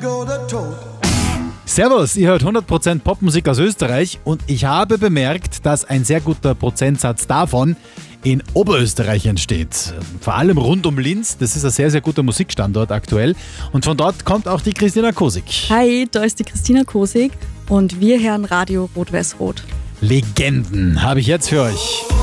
Servus, ihr hört 100% Popmusik aus Österreich und ich habe bemerkt, dass ein sehr guter Prozentsatz davon in Oberösterreich entsteht. Vor allem rund um Linz, das ist ein sehr, sehr guter Musikstandort aktuell. Und von dort kommt auch die Christina Kosig. Hi, da ist die Christina Kosig und wir hören Radio Rot-Weiß-Rot. Legenden habe ich jetzt für euch.